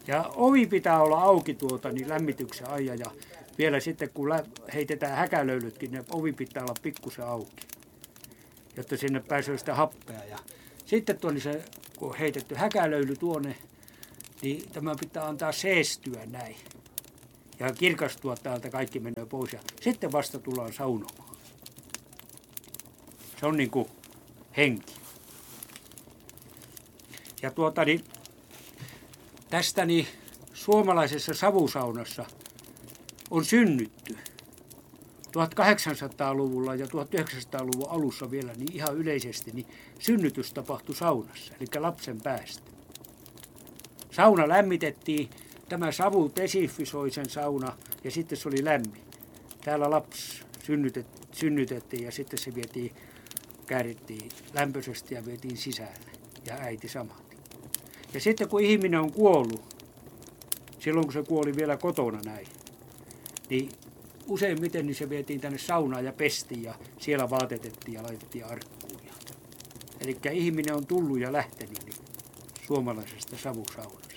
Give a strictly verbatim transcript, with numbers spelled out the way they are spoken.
Ja ovi pitää olla auki tuota, niin lämmityksen ajan ja vielä sitten kun heitetään häkälöylytkin, niin ovi pitää olla pikkusen auki, jotta sinne pääsee sitä happea. Ja sitten tuonne se, kun on heitetty häkälöyly tuonne, niin tämä pitää antaa seestyä näin ja kirkastua täältä, kaikki menee pois ja sitten vasta tullaan saunomaan. Se on niin kuin henki. Ja tuota niin, tästä niin suomalaisessa savusaunassa on synnytty tuhatkahdeksansataaluvulla ja tuhatyhdeksänsataaluvun alussa vielä niin ihan yleisesti niin synnytys tapahtui saunassa, eli lapsen päästä. Sauna lämmitettiin, tämä savu desinfisoi sen sauna ja sitten se oli lämmin. Täällä lapsi synnytet, synnytettiin ja sitten se vietiin, käärittiin lämpöisesti ja vietiin sisälle ja äiti samaten. Ja sitten kun ihminen on kuollut, silloin kun se kuoli vielä kotona näin, niin useimmiten niin se vietiin tänne saunaan ja pestiin ja siellä vaatetettiin ja laitettiin arkkuun. Eli ihminen on tullut ja lähtenyt niin suomalaisesta savusaunasta.